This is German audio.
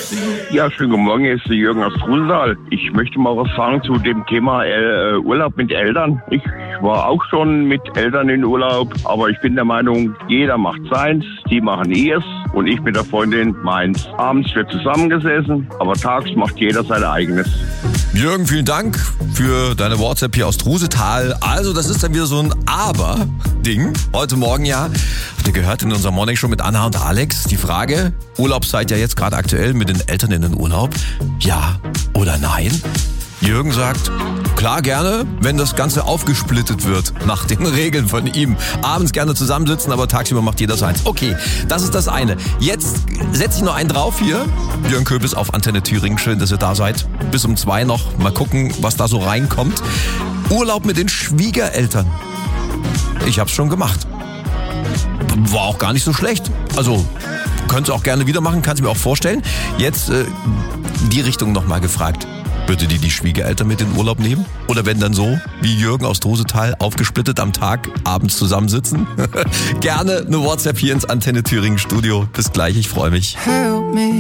Ja, schönen guten Morgen, hier ist der Jürgen aus Trusenthal. Ich möchte mal was sagen zu dem Thema Urlaub mit Eltern. Ich war auch schon mit Eltern in Urlaub, aber ich bin der Meinung, jeder macht seins, die machen ihrs und ich mit der Freundin meins. Abends wird zusammengesessen, aber tags macht jeder sein eigenes. Jürgen, vielen Dank für deine WhatsApp hier aus Trusenthal. Also, das ist dann wieder so ein Aber-Ding. Heute Morgen ja. Habt ihr gehört in unserer Morning Show mit Anna und Alex die Frage, Urlaubszeit ja jetzt gerade aktuell mit den Eltern in den Urlaub. Ja oder nein? Jürgen sagt, klar gerne, wenn das Ganze aufgesplittet wird nach den Regeln von ihm. Abends gerne zusammensitzen, aber tagsüber macht jeder seins. Okay, das ist das eine. Jetzt setze ich noch einen drauf hier. Jürgen Köbis auf Antenne Thüringen. Schön, dass ihr da seid. Bis um 2 noch. Mal gucken, was da so reinkommt. Urlaub mit den Schwiegereltern. Ich hab's schon gemacht. War auch gar nicht so schlecht. Also, könnt ihr auch gerne wieder machen, kannst du mir auch vorstellen. Jetzt die Richtung nochmal gefragt. Würde die Schwiegereltern mit in den Urlaub nehmen? Oder wenn dann so, wie Jürgen aus Trusenthal, aufgesplittet am Tag, abends zusammensitzen? Gerne eine WhatsApp hier ins Antenne Thüringen Studio. Bis gleich, ich freue mich.